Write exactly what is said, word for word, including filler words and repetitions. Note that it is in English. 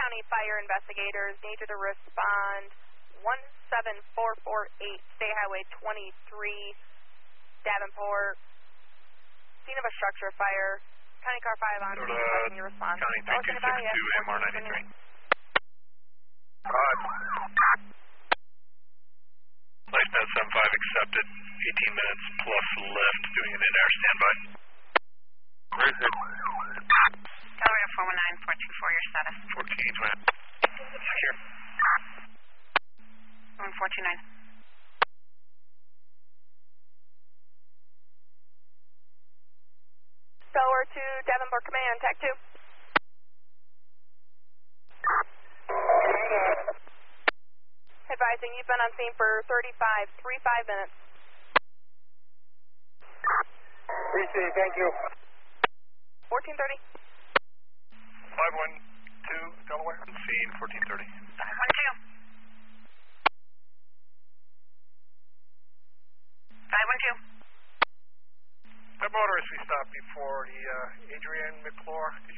County Fire investigators need you to respond one seven four four eight, State Highway twenty-three, Davenport. Scene of a structure fire. County Car five on, requesting your response. County three two six two, M R ninety-three. Five. LifeNet seven five accepted, eighteen minutes plus lift, doing an in-air standby. Where is it? Delaware four one nine, four two four, your status. fourteen, twenty. Secure. one four two nine. Delaware two, Davenport Command, Tech two. Advising you've been on scene for thirty-five, thirty-five minutes. Appreciate it, thank you. fourteen thirty. five one two, Delaware. On scene, fourteen thirty. five one two. five one two. The motorist we stopped before, the uh, Adrian McClure. Did you